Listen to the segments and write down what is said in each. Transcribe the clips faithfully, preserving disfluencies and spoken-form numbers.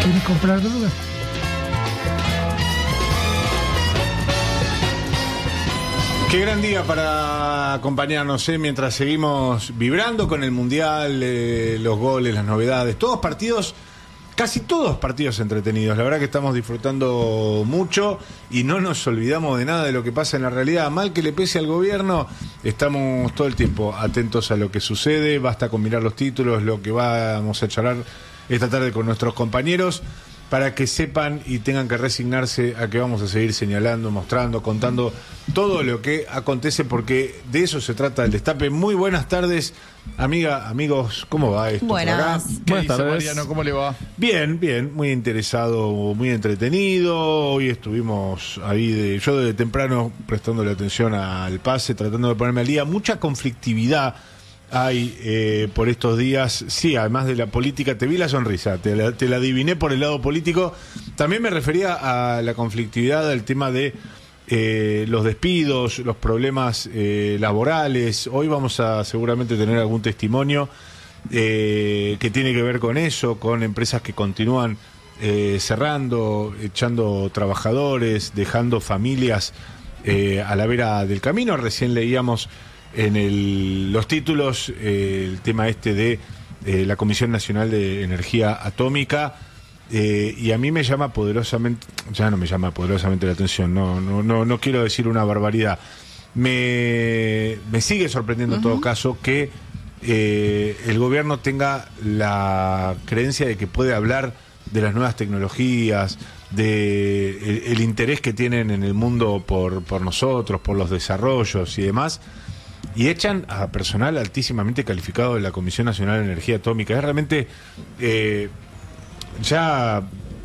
¿Quieres comprar droga? Qué gran día para acompañarnos, ¿eh? Mientras seguimos vibrando con el Mundial, eh, los goles, las novedades, todos partidos, casi todos partidos entretenidos. La verdad que estamos disfrutando mucho y no nos olvidamos de nada de lo que pasa en la realidad. Mal que le pese al gobierno, estamos todo el tiempo atentos a lo que sucede. Basta con mirar los títulos, lo que vamos a charlar esta tarde con nuestros compañeros, para que sepan y tengan que resignarse a que vamos a seguir señalando, mostrando, contando todo lo que acontece, porque de eso se trata el Destape. Muy buenas tardes, amiga, amigos, ¿cómo va esto? Buenas. ¿Qué Buenas dice tardes. Mariano? ¿Cómo le va? Bien, bien, muy interesado, muy entretenido. Hoy estuvimos ahí, de, yo desde temprano prestándole atención al pase, tratando de ponerme al día. Mucha conflictividad hay eh, por estos días. Sí, además de la política, te vi la sonrisa, te la, te la adiviné por el lado político. También me refería a la conflictividad, al tema de eh, los despidos, los problemas eh, laborales. Hoy vamos a seguramente tener algún testimonio eh, que tiene que ver con eso, con empresas que continúan eh, cerrando, echando trabajadores, dejando familias eh, a la vera del camino. Recién leíamos en el, los títulos eh, el tema este de eh, la Comisión Nacional de Energía Atómica, eh, y a mí me llama poderosamente, ya no me llama poderosamente la atención, no, no, no, no quiero decir una barbaridad, me, me sigue sorprendiendo uh-huh. en todo caso que eh, el gobierno tenga la creencia de que puede hablar de las nuevas tecnologías, de el, el interés que tienen en el mundo por, por nosotros, por los desarrollos y demás, y echan a personal altísimamente calificado de la Comisión Nacional de Energía Atómica. Es realmente eh, ya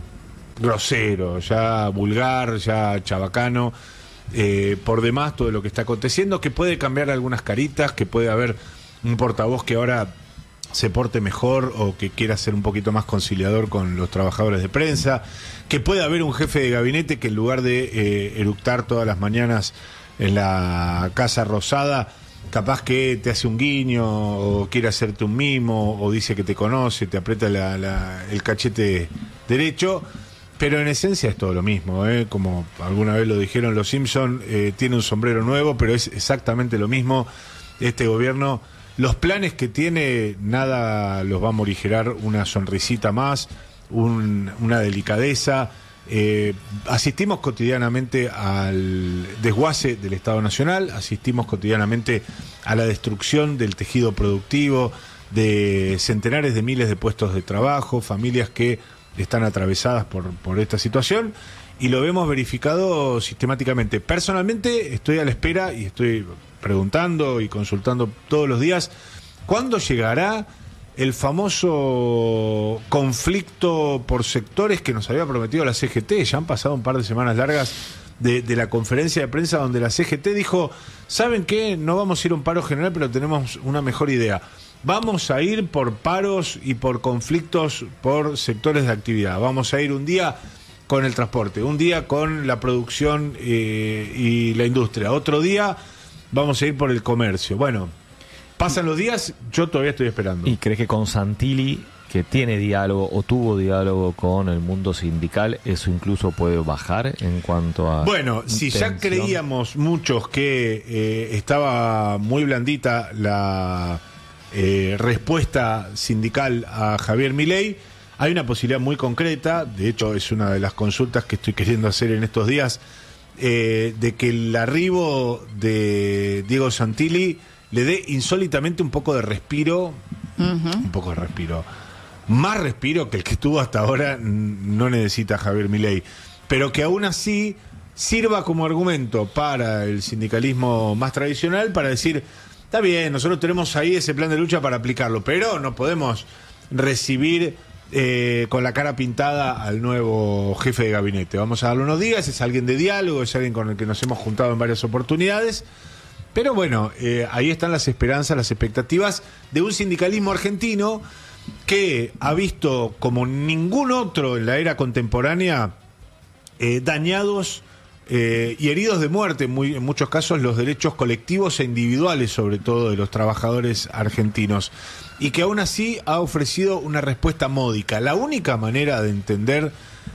grosero, ya vulgar, ya chabacano, eh, por demás todo lo que está aconteciendo, que puede cambiar algunas caritas, que puede haber un portavoz que ahora se porte mejor o que quiera ser un poquito más conciliador con los trabajadores de prensa, que puede haber un jefe de gabinete que en lugar de eh, eructar todas las mañanas en la Casa Rosada, capaz que te hace un guiño o quiere hacerte un mimo o dice que te conoce, te aprieta la, la, el cachete derecho, pero en esencia es todo lo mismo, ¿eh? Como alguna vez lo dijeron los Simpson, eh, tiene un sombrero nuevo, pero es exactamente lo mismo. Este gobierno, los planes que tiene, nada los va a morigerar una sonrisita más, un, una delicadeza. Eh, asistimos cotidianamente al desguace del Estado Nacional, asistimos cotidianamente a la destrucción del tejido productivo, de centenares de miles de puestos de trabajo, familias que están atravesadas por, por esta situación, y lo vemos verificado sistemáticamente. Personalmente estoy a la espera y estoy preguntando y consultando todos los días cuándo llegará el famoso conflicto por sectores que nos había prometido la C G T. Ya han pasado un par de semanas largas de, de la conferencia de prensa donde la C G T dijo, ¿saben qué? No vamos a ir a un paro general, pero tenemos una mejor idea. Vamos a ir por paros y por conflictos por sectores de actividad. Vamos a ir un día con el transporte, un día con la producción eh, y la industria, otro día vamos a ir por el comercio. Bueno, pasan los días, yo todavía estoy esperando. ¿Y crees que con Santilli, que tiene diálogo o tuvo diálogo con el mundo sindical, eso incluso puede bajar en cuanto a... Bueno, si ya creíamos muchos que eh, estaba muy blandita la eh, respuesta sindical a Javier Milei, hay una posibilidad muy concreta, de hecho es una de las consultas que estoy queriendo hacer en estos días, eh, de que el arribo de Diego Santilli le dé insólitamente un poco de respiro, uh-huh. un poco de respiro, más respiro que el que tuvo hasta ahora no necesita Javier Milei, pero que aún así sirva como argumento para el sindicalismo más tradicional para decir, está bien, nosotros tenemos ahí ese plan de lucha para aplicarlo, pero no podemos recibir eh, con la cara pintada al nuevo jefe de gabinete. Vamos a darle unos días, es alguien de diálogo, es alguien con el que nos hemos juntado en varias oportunidades. Pero bueno, eh, ahí están las esperanzas, las expectativas de un sindicalismo argentino que ha visto como ningún otro en la era contemporánea eh, dañados eh, y heridos de muerte, muy, en muchos casos, los derechos colectivos e individuales, sobre todo de los trabajadores argentinos, y que aún así ha ofrecido una respuesta módica. La única manera de entender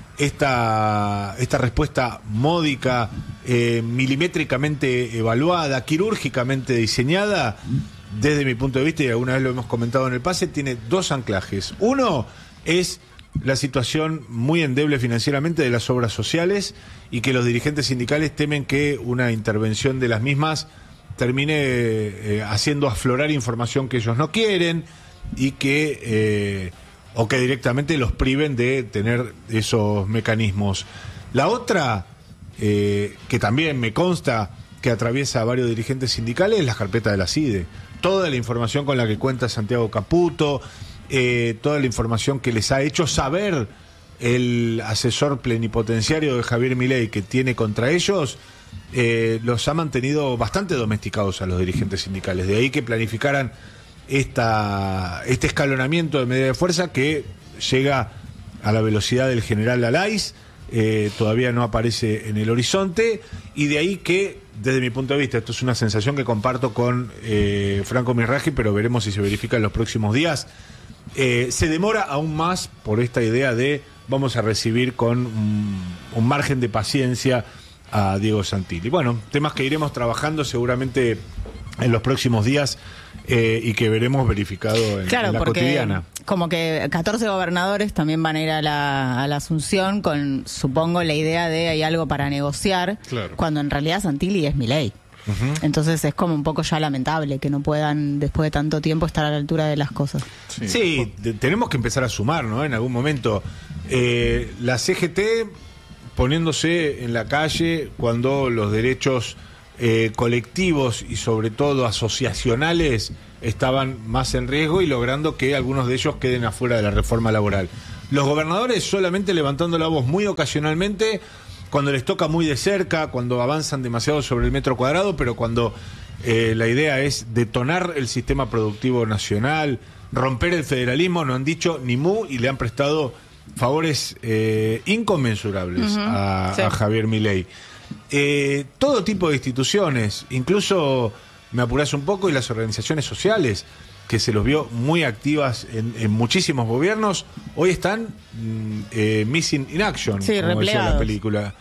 esta, esta respuesta módica, eh, milimétricamente evaluada, quirúrgicamente diseñada, desde mi punto de vista, y alguna vez lo hemos comentado en el pase, tiene dos anclajes. Uno es la situación muy endeble financieramente de las obras sociales y que los dirigentes sindicales temen que una intervención de las mismas termine eh, haciendo aflorar información que ellos no quieren y que eh, o que directamente los priven de tener esos mecanismos. La otra, eh, que también me consta que atraviesa a varios dirigentes sindicales, es la carpeta de la C I D E. Toda la información con la que cuenta Santiago Caputo, Eh, toda la información que les ha hecho saber el asesor plenipotenciario de Javier Milei que tiene contra ellos, eh, los ha mantenido bastante domesticados a los dirigentes sindicales. De ahí que planificaran esta, este escalonamiento de medida de fuerza que llega a la velocidad del general Alaiz, eh, todavía no aparece en el horizonte, y de ahí que, desde mi punto de vista, esto es una sensación que comparto con eh, Franco Mirraji, pero veremos si se verifica en los próximos días. Eh, se demora aún más por esta idea de vamos a recibir con un, un margen de paciencia a Diego Santilli. Bueno, temas que iremos trabajando seguramente en los próximos días eh, y que veremos verificado en, claro, en la porque cotidiana. Como que catorce gobernadores también van a ir a la, a la Asunción con, supongo, la idea de hay algo para negociar, claro, cuando en realidad Santilli es Milei. Uh-huh. Entonces es como un poco ya lamentable que no puedan, después de tanto tiempo, estar a la altura de las cosas. Sí, sí, de, tenemos que empezar a sumar, ¿no? En algún momento. Eh, la C G T poniéndose en la calle cuando los derechos eh, colectivos y sobre todo asociacionales estaban más en riesgo y logrando que algunos de ellos queden afuera de la reforma laboral. Los gobernadores solamente levantando la voz muy ocasionalmente, cuando les toca muy de cerca, cuando avanzan demasiado sobre el metro cuadrado, pero cuando eh, la idea es detonar el sistema productivo nacional, romper el federalismo, no han dicho ni mu y le han prestado favores eh, inconmensurables uh-huh. a, sí. a Javier Milei. Eh, todo tipo de instituciones, incluso, me apurás un poco, y las organizaciones sociales, que se los vio muy activas en, en muchísimos gobiernos, hoy están eh, missing in action, sí, como replegados. Decía la película.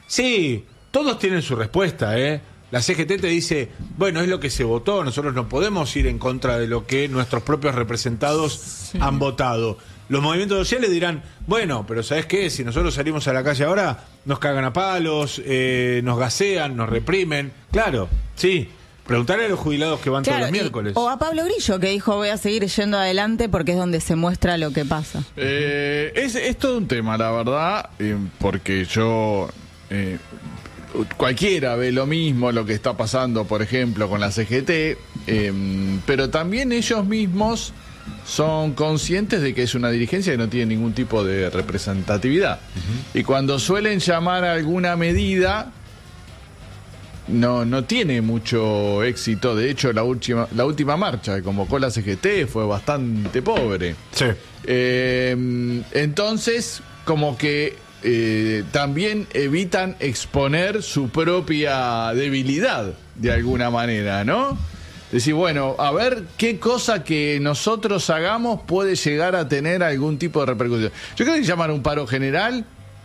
Sí, todos tienen su respuesta, ¿eh? La C G T te dice, bueno, es lo que se votó, nosotros no podemos ir en contra de lo que nuestros propios representados sí. han votado. Los movimientos sociales dirán, bueno, pero ¿sabes qué? Si nosotros salimos a la calle ahora, nos cagan a palos, eh, nos gasean, nos reprimen. Claro, sí. Preguntarle a los jubilados que van claro, todos los miércoles. O a Pablo Grillo, que dijo voy a seguir yendo adelante porque es donde se muestra lo que pasa. Eh, es, es todo un tema, la verdad, eh, porque yo... Eh, cualquiera ve lo mismo, lo que está pasando, por ejemplo, con la C G T, eh, pero también ellos mismos son conscientes de que es una dirigencia que no tiene ningún tipo de representatividad. Uh-huh. Y cuando suelen llamar a alguna medida... No, no tiene mucho éxito. De hecho, la última, la última marcha que convocó la C G T fue bastante pobre. Sí. Eh, entonces, como que eh, también evitan exponer su propia debilidad, de alguna manera, ¿no? Decir, bueno, a ver qué cosa que nosotros hagamos puede llegar a tener algún tipo de repercusión. Yo creo que llamar a un paro general...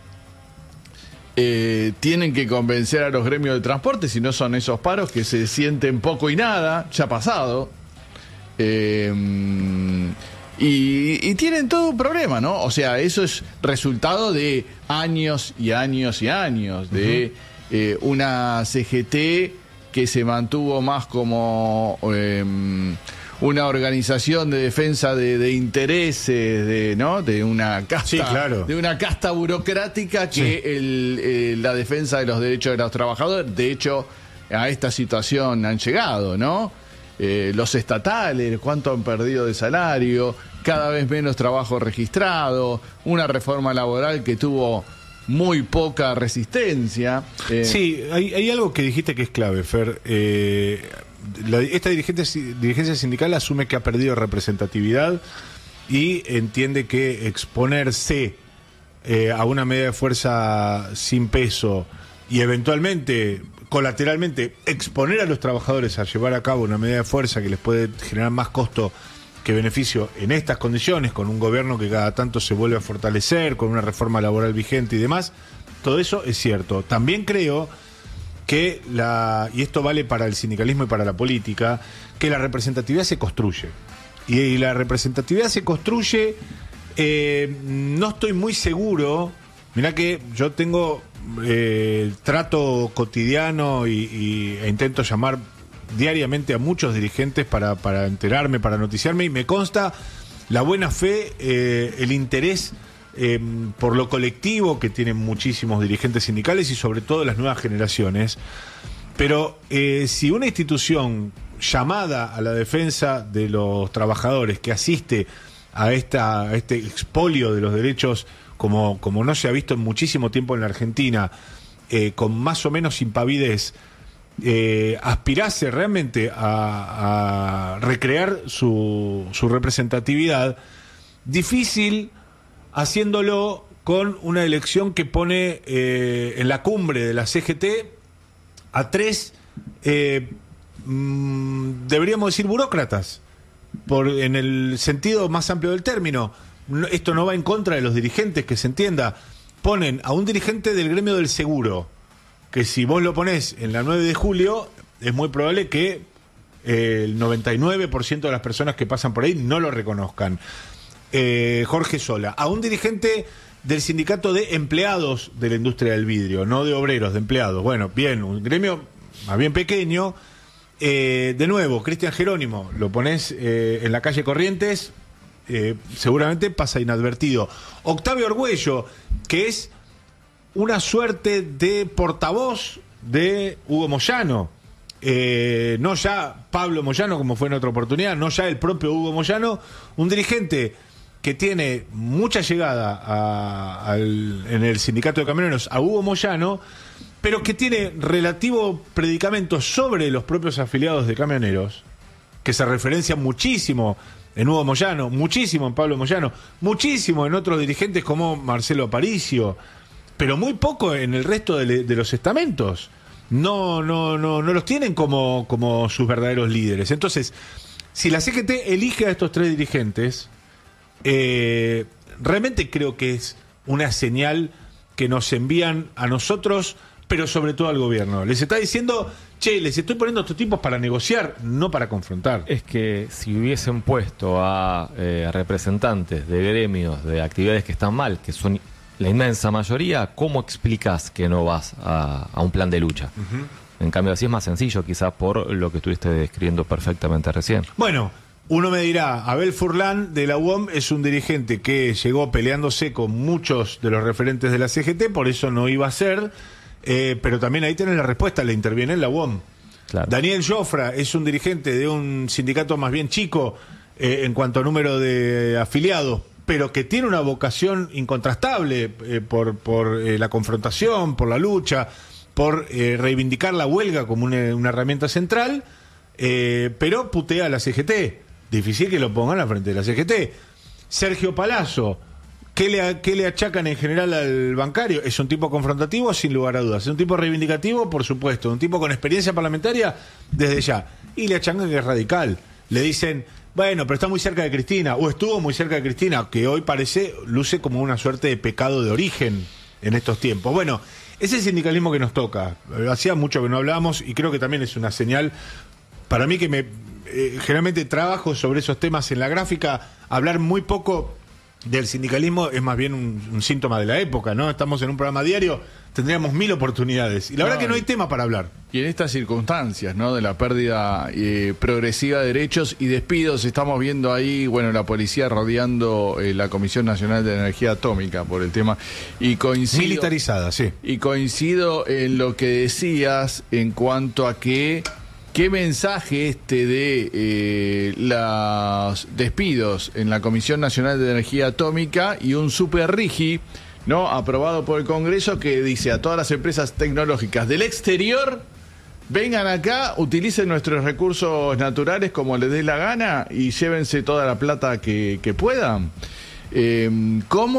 Eh, tienen que convencer a los gremios de transporte, si no son esos paros que se sienten poco y nada, ya ha pasado. Eh, y, y tienen todo un problema, ¿no? O sea, eso es resultado de años y años y años, de uh-huh. eh, una C G T que se mantuvo más como... Eh, una organización de defensa de, de intereses, de no de una casta, sí, claro. de una casta burocrática que sí. el, el, la defensa de los derechos de los trabajadores. De hecho, a esta situación han llegado, ¿no? Eh, los estatales, cuánto han perdido de salario, cada vez menos trabajo registrado, una reforma laboral que tuvo muy poca resistencia. Eh. Sí, hay, hay algo que dijiste que es clave, Fer. Eh, La, esta dirigente, dirigencia sindical asume que ha perdido representatividad y entiende que exponerse eh, a una medida de fuerza sin peso y eventualmente, colateralmente, exponer a los trabajadores a llevar a cabo una medida de fuerza que les puede generar más costo que beneficio en estas condiciones, con un gobierno que cada tanto se vuelve a fortalecer, con una reforma laboral vigente y demás, todo eso es cierto. También creo que la, y esto vale para el sindicalismo y para la política, que la representatividad se construye. Y, y la representatividad se construye, eh, no estoy muy seguro, mirá que yo tengo eh, trato cotidiano y, y, e intento llamar diariamente a muchos dirigentes para, para enterarme, para noticiarme, y me consta la buena fe, eh, el interés eh, por lo colectivo que tienen muchísimos dirigentes sindicales y sobre todo las nuevas generaciones. Pero eh, si una institución llamada a la defensa de los trabajadores, que asiste a, esta, a este expolio de los derechos como, como no se ha visto en muchísimo tiempo en la Argentina, eh, con más o menos impavidez, Eh, aspirase realmente a, a recrear su, su representatividad, difícil haciéndolo con una elección que pone eh, en la cumbre de la C G T a tres, eh, mmm, deberíamos decir burócratas, por, en el sentido más amplio del término. No, esto no va en contra de los dirigentes, que se entienda. Ponen a un dirigente del gremio del seguro, que si vos lo ponés en la nueve de julio, es muy probable que eh, el noventa y nueve por ciento de las personas que pasan por ahí no lo reconozcan. Eh, Jorge Sola, a un dirigente del sindicato de empleados de la industria del vidrio, no de obreros, de empleados. Bueno, bien, un gremio más bien pequeño. Eh, de nuevo, Cristian Jerónimo, lo ponés eh, en la calle Corrientes, eh, seguramente pasa inadvertido. Octavio Argüello, que es una suerte de portavoz de Hugo Moyano, eh, no ya Pablo Moyano como fue en otra oportunidad, no ya el propio Hugo Moyano, un dirigente que tiene mucha llegada a, al, en el sindicato de camioneros a Hugo Moyano, pero que tiene relativo predicamento sobre los propios afiliados de camioneros, que se referencian muchísimo en Hugo Moyano, muchísimo en Pablo Moyano, muchísimo en otros dirigentes como Marcelo Aparicio, pero muy poco en el resto de, de los estamentos. No, no, no, no los tienen como, como sus verdaderos líderes. Entonces, si la C G T elige a estos tres dirigentes, eh, realmente creo que es una señal que nos envían a nosotros, pero sobre todo al gobierno. Les está diciendo, che, les estoy poniendo a estos tipos para negociar, no para confrontar. Es que si hubiesen puesto a eh, representantes de gremios de actividades que están mal, que son la inmensa mayoría, ¿cómo explicas que no vas a, a un plan de lucha? Uh-huh. En cambio, así es más sencillo, quizás por lo que estuviste describiendo perfectamente recién. Bueno, uno me dirá, Abel Furlan de la U O M es un dirigente que llegó peleándose con muchos de los referentes de la C G T, por eso no iba a ser, eh, pero también ahí tenés la respuesta, le interviene en la U O M. Claro. Daniel Jofra es un dirigente de un sindicato más bien chico eh, en cuanto a número de afiliados, pero que tiene una vocación incontrastable eh, por, por eh, la confrontación, por la lucha, por eh, reivindicar la huelga como una, una herramienta central, eh, pero putea a la C G T. Difícil que lo pongan al frente de la C G T. Sergio Palazzo, ¿qué le, qué le achacan en general al bancario? Es un tipo confrontativo, sin lugar a dudas. Es un tipo reivindicativo, por supuesto. Un tipo con experiencia parlamentaria, desde ya. Y le achacan que es radical. Le dicen, bueno, pero está muy cerca de Cristina, o estuvo muy cerca de Cristina, que hoy parece, luce como una suerte de pecado de origen en estos tiempos. Bueno, ese sindicalismo que nos toca. Hacía mucho que no hablábamos y creo que también es una señal, para mí que me eh, generalmente trabajo sobre esos temas en la gráfica, hablar muy poco del sindicalismo es más bien un, un síntoma de la época, ¿no? Estamos en un programa diario, tendríamos mil oportunidades. Y la no, verdad que no hay tema para hablar. Y en estas circunstancias, ¿no? De la pérdida eh, progresiva de derechos y despidos, estamos viendo ahí, bueno, la policía rodeando eh, la Comisión Nacional de Energía Atómica por el tema. Y coincido, militarizada, sí. Y coincido en lo que decías en cuanto a que qué mensaje este de eh, los despidos en la Comisión Nacional de Energía Atómica y un super RIGI, ¿no? Aprobado por el Congreso, que dice a todas las empresas tecnológicas del exterior, vengan acá, utilicen nuestros recursos naturales como les dé la gana y llévense toda la plata que, que puedan. Eh, ¿Cómo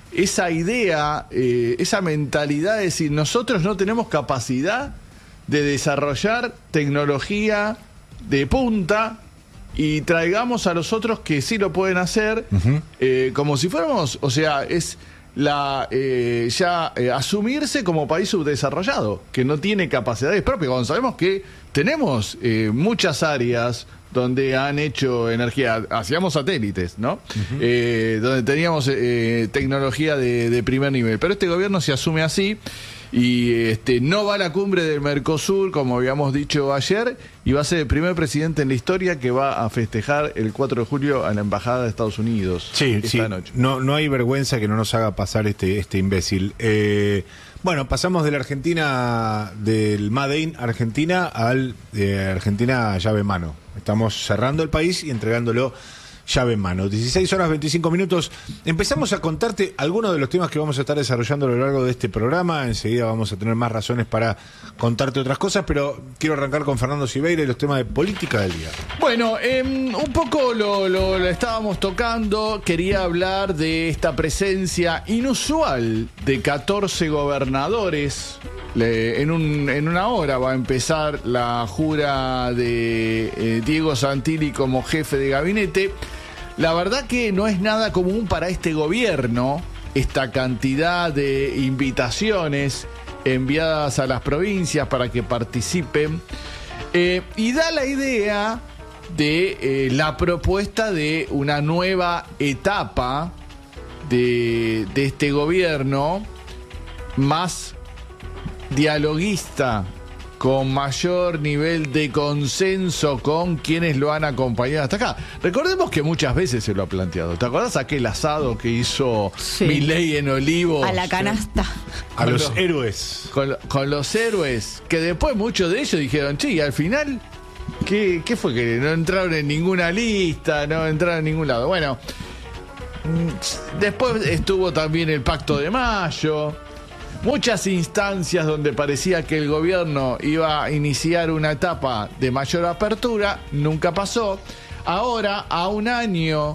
esa idea, eh, esa mentalidad de decir, nosotros no tenemos capacidad de desarrollar tecnología de punta y traigamos a los otros que sí lo pueden hacer, uh-huh. eh, como si fuéramos, o sea, es la eh, ya eh, asumirse como país subdesarrollado, que no tiene capacidades propias, cuando sabemos que tenemos eh, muchas áreas donde han hecho energía, hacíamos satélites, ¿no? Uh-huh. Eh, donde teníamos eh, tecnología de, de primer nivel, pero este gobierno se asume así y este no va a la cumbre del Mercosur, como habíamos dicho ayer, y va a ser el primer presidente en la historia que va a festejar el cuatro de julio a la Embajada de Estados Unidos. Sí, esta sí. noche. No, no hay vergüenza que no nos haga pasar este, este imbécil. Eh, bueno, pasamos de la Argentina, del Made in Argentina al eh, Argentina llave en mano. Estamos cerrando el país y entregándolo llave en mano. dieciséis horas veinticinco minutos. Empezamos a contarte algunos de los temas que vamos a estar desarrollando a lo largo de este programa. Enseguida vamos a tener más razones para contarte otras cosas, pero quiero arrancar con Fernando Siveira y los temas de política del día. Bueno, eh, un poco lo, lo, lo estábamos tocando. Quería hablar de esta presencia inusual de catorce gobernadores. Le, en, un, en una hora va a empezar la jura de eh, Diego Santilli como jefe de gabinete. La verdad que no es nada común para este gobierno esta cantidad de invitaciones enviadas a las provincias para que participen, eh, y da la idea de eh, la propuesta de una nueva etapa de, de este gobierno más dialoguista, con mayor nivel de consenso con quienes lo han acompañado hasta acá. Recordemos que muchas veces se lo ha planteado. ¿Te acordás aquel asado que hizo sí. Milei en Olivos? A la canasta. A los, los héroes. Con, con los héroes, que después muchos de ellos dijeron, che, y al final, ¿qué, ¿qué fue? Que no entraron en ninguna lista, no entraron en ningún lado. Bueno, después estuvo también el Pacto de Mayo. Muchas instancias donde parecía que el gobierno iba a iniciar una etapa de mayor apertura, nunca pasó. Ahora, a un año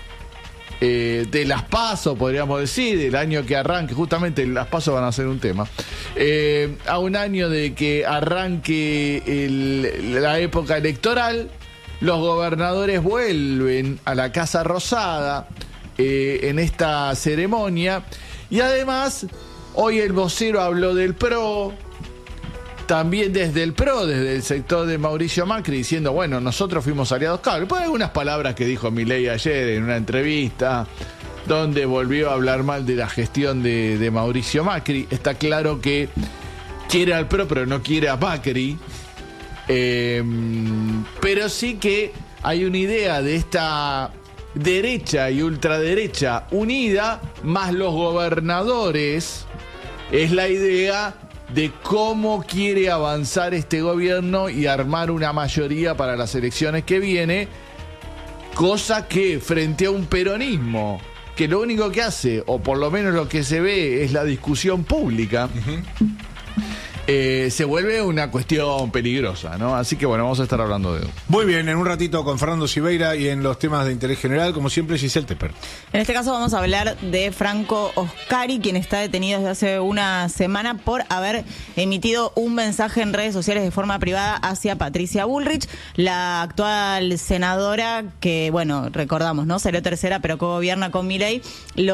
eh, de las PASO, podríamos decir, del año que arranque, justamente las PASO van a ser un tema, eh, a un año de que arranque el, la época electoral, los gobernadores vuelven a la Casa Rosada eh, en esta ceremonia, y además hoy el vocero habló del P R O, también desde el P R O, desde el sector de Mauricio Macri, diciendo, bueno, nosotros fuimos aliados. Claro, después hay algunas palabras que dijo Milei ayer en una entrevista, donde volvió a hablar mal de la gestión de, de Mauricio Macri. Está claro que quiere al P R O, pero no quiere a Macri. Eh, pero sí que hay una idea de esta derecha y ultraderecha unida, más los gobernadores. Es la idea de cómo quiere avanzar este gobierno y armar una mayoría para las elecciones que viene, cosa que frente a un peronismo que lo único que hace, o por lo menos lo que se ve, es la discusión pública, uh-huh. eh, se vuelve una cuestión peligrosa, ¿no? Así que bueno, vamos a estar hablando de eso. Muy bien, en un ratito con Fernando Siveira y en los temas de interés general, como siempre, Giselle Tepper. En este caso vamos a hablar de Franco Oscari, quien está detenido desde hace una semana por haber emitido un mensaje en redes sociales de forma privada hacia Patricia Bullrich, la actual senadora que, bueno, recordamos, ¿no? Salió tercera, pero co-gobierna con Milei.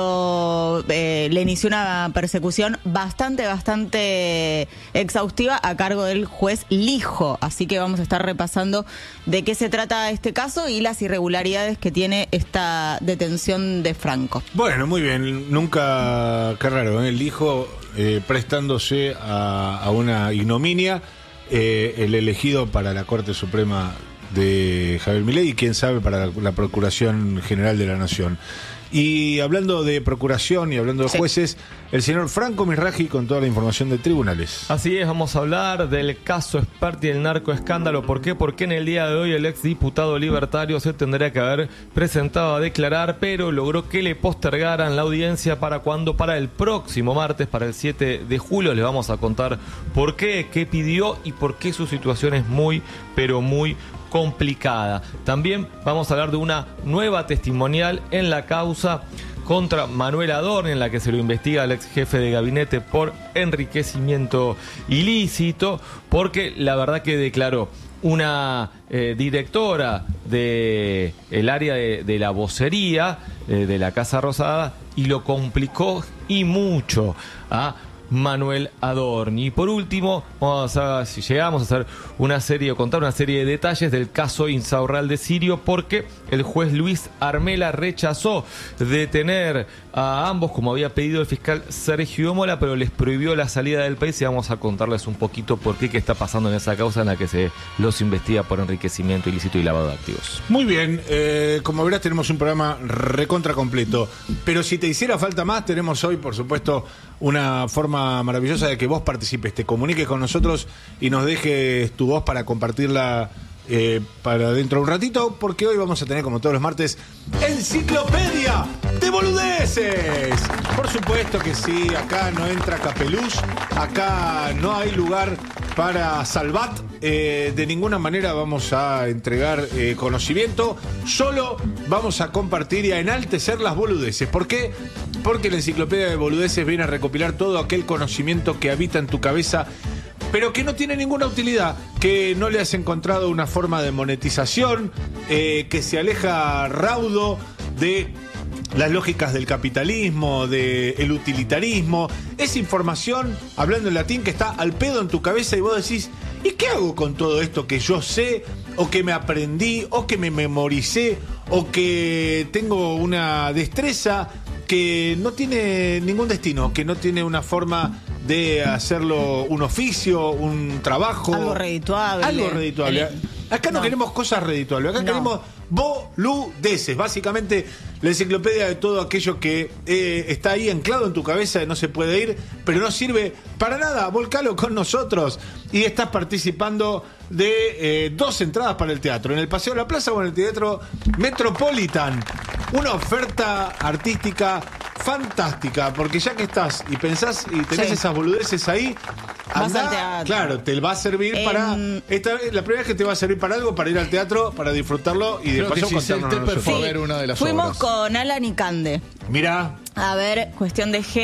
Lo, eh, le inició una persecución bastante, bastante exhaustiva a cargo del juez Lijo. Así que vamos a estar repasando de qué se trata este caso y las irregularidades que tiene esta detención de Franco. Bueno, muy bien. Nunca, qué raro, ¿eh? El Lijo eh, prestándose a, a una ignominia, eh, el elegido para la Corte Suprema de Javier Milei y quién sabe para la, la Procuración General de la Nación. Y hablando de procuración y hablando de sí. jueces, el señor Franco Misraji con toda la información de tribunales. Así es, vamos a hablar del caso Sperti y el narcoescándalo. ¿Por qué? Porque en el día de hoy el exdiputado libertario se tendría que haber presentado a declarar, pero logró que le postergaran la audiencia para cuando, para el próximo martes, para el siete de julio. Les vamos a contar por qué, qué pidió y por qué su situación es muy, pero muy complicada. También vamos a hablar de una nueva testimonial en la causa contra Manuel Adorni, en la que se lo investiga al ex jefe de gabinete por enriquecimiento ilícito, porque la verdad que declaró una eh, directora del el área de, de la vocería eh, de la Casa Rosada, y lo complicó y mucho a Manuel Adorni. Y por último, vamos a, si llegamos a hacer una serie o contar una serie de detalles del caso Insaurralde Sirio, porque el juez Luis Armela rechazó detener a ambos, como había pedido el fiscal Sergio Mola, pero les prohibió la salida del país, y vamos a contarles un poquito por qué, qué está pasando en esa causa en la que se los investiga por enriquecimiento ilícito y lavado de activos. Muy bien, eh, como verás tenemos un programa recontra completo, pero si te hiciera falta más, tenemos hoy, por supuesto, una forma maravillosa de que vos participes, te comuniques con nosotros y nos dejes tu voz para compartirla eh, para dentro de un ratito, porque hoy vamos a tener, como todos los martes, Enciclopedia de Boludeces. Por supuesto que sí, acá no entra Capeluz, acá no hay lugar para Salvat, eh, de ninguna manera vamos a entregar eh, conocimiento, solo vamos a compartir y a enaltecer las boludeces. ¿Por qué? Porque la Enciclopedia de Boludeces viene a recopilar todo aquel conocimiento que habita en tu cabeza, pero que no tiene ninguna utilidad, que no le has encontrado una forma de monetización, eh, que se aleja raudo de las lógicas del capitalismo, del utilitarismo. Es información, hablando en latín, que está al pedo en tu cabeza y vos decís, ¿y qué hago con todo esto que yo sé, o que me aprendí, o que me memoricé, o que tengo una destreza que no tiene ningún destino, que no tiene una forma de hacerlo un oficio, un trabajo? Algo redituable. Algo redituable. El... Acá no, no queremos cosas redituables, acá no. queremos boludeces. Básicamente, la enciclopedia de todo aquello que eh, está ahí anclado en tu cabeza y no se puede ir, pero no sirve para nada. Volcalo con nosotros. Y estás participando de eh, dos entradas para el teatro, en el Paseo de la Plaza o en el Teatro Metropolitan. Una oferta artística fantástica, porque ya que estás y pensás y tenés sí. esas boludeces ahí, anda, claro, te va a servir en... para esta la primera vez que te va a servir para algo, para ir al teatro, para disfrutarlo y después contarnos nosotros. Fue ver una de las Fuimos obras. con Alan y Cande. Mira, a ver, cuestión de género.